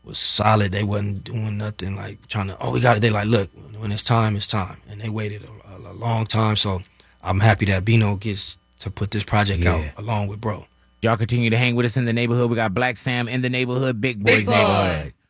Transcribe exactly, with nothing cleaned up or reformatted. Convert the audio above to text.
was solid. They wasn't doing nothing like trying to. Oh, we got it. They like, look, when it's time, it's time, and they waited a, a, a long time. So I'm happy that Bino gets to put this project Yeah. out along with Bro. Y'all continue to hang with us in the neighborhood. We got Black Sam in the neighborhood, Big Boy's Big Boy. neighborhood.